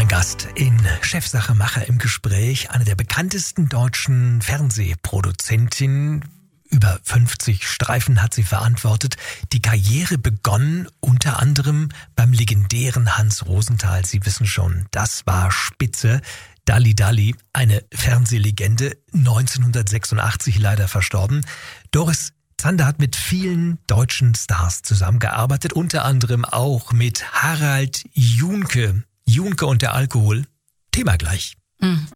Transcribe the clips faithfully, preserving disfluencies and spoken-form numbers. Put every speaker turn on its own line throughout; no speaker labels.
Mein Gast in Chefsache Macher im Gespräch, eine der bekanntesten deutschen Fernsehproduzentinnen. Über fünfzig Streifen hat sie verantwortet. Die Karriere begonnen unter anderem beim legendären Hans Rosenthal. Sie wissen schon, das war spitze. Dalli Dalli, eine Fernsehlegende, neunzehnhundertsechsundachtzig leider verstorben. Doris Zander hat mit vielen deutschen Stars zusammengearbeitet, unter anderem auch mit Harald Junke. Junke und der Alkohol. Thema gleich. Mhm.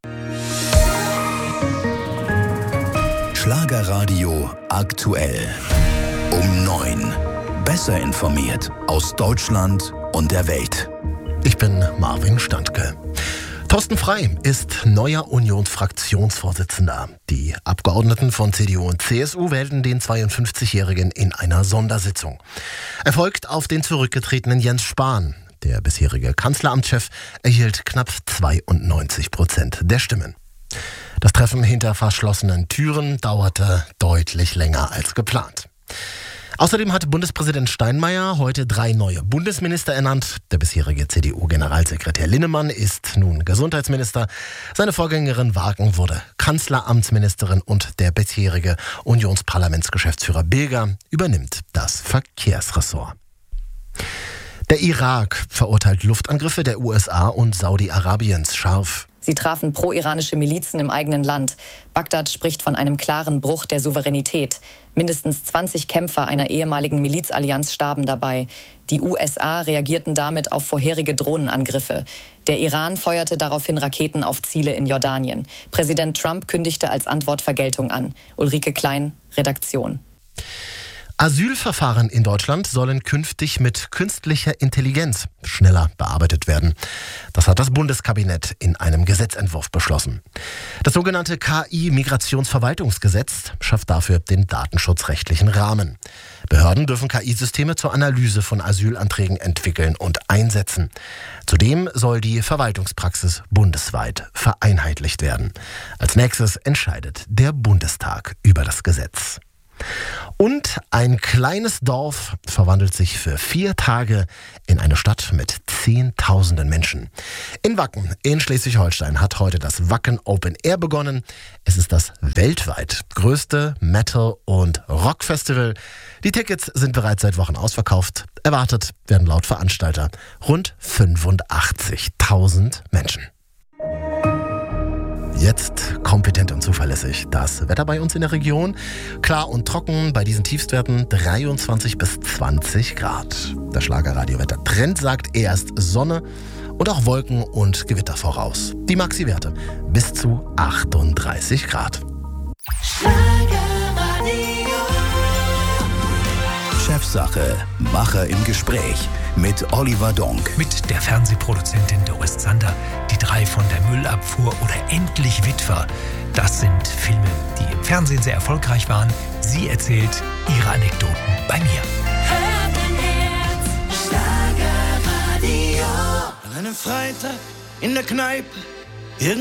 Schlagerradio aktuell. Um neun. Besser informiert aus Deutschland und der Welt.
Ich bin Marvin Standke. Thorsten Frey ist neuer Unionsfraktionsvorsitzender. Die Abgeordneten von C D U und C S U wählten den zweiundfünfzigjährigen in einer Sondersitzung. Er folgt auf den zurückgetretenen Jens Spahn. Der bisherige Kanzleramtschef erhielt knapp zweiundneunzig Prozent der Stimmen. Das Treffen hinter verschlossenen Türen dauerte deutlich länger als geplant. Außerdem hat Bundespräsident Steinmeier heute drei neue Bundesminister ernannt. Der bisherige C D U-Generalsekretär Linnemann ist nun Gesundheitsminister. Seine Vorgängerin Wagen wurde Kanzleramtsministerin und der bisherige Unionsparlamentsgeschäftsführer Bilger übernimmt das Verkehrsressort. Der Irak verurteilt Luftangriffe der U S A und Saudi-Arabiens scharf.
Sie trafen pro-iranische Milizen im eigenen Land. Bagdad spricht von einem klaren Bruch der Souveränität. Mindestens zwanzig Kämpfer einer ehemaligen Milizallianz starben dabei. Die U S A reagierten damit auf vorherige Drohnenangriffe. Der Iran feuerte daraufhin Raketen auf Ziele in Jordanien. Präsident Trump kündigte als Antwort Vergeltung an. Ulrike Klein, Redaktion.
Asylverfahren in Deutschland sollen künftig mit künstlicher Intelligenz schneller bearbeitet werden. Das hat das Bundeskabinett in einem Gesetzentwurf beschlossen. Das sogenannte K I-Migrationsverwaltungsgesetz schafft dafür den datenschutzrechtlichen Rahmen. Behörden dürfen K I-Systeme zur Analyse von Asylanträgen entwickeln und einsetzen. Zudem soll die Verwaltungspraxis bundesweit vereinheitlicht werden. Als nächstes entscheidet der Bundestag über das Gesetz. Und ein kleines Dorf verwandelt sich für vier Tage in eine Stadt mit Zehntausenden Menschen. In Wacken in Schleswig-Holstein hat heute das Wacken Open Air begonnen. Es ist das weltweit größte Metal- und Rockfestival. Die Tickets sind bereits seit Wochen ausverkauft. Erwartet werden laut Veranstalter rund fünfundachtzigtausend Menschen. Jetzt kompetent und zuverlässig das Wetter bei uns in der Region. Klar und trocken, bei diesen Tiefstwerten dreiundzwanzig bis zwanzig Grad. Der Schlagerradio-Wetter-Trend sagt erst Sonne und auch Wolken und Gewitter voraus. Die Maxi-Werte bis zu achtunddreißig Grad.
Chefsache, Macher im Gespräch mit Oliver Donk.
Mit der Fernsehproduzentin Doris Zander. Die drei von der Müllabfuhr oder Endlich Witwer. Das sind Filme, die im Fernsehen sehr erfolgreich waren. Sie erzählt ihre Anekdoten bei mir.
Hört dein Herz, Schlagerradio.
An einem Freitag in der Kneipe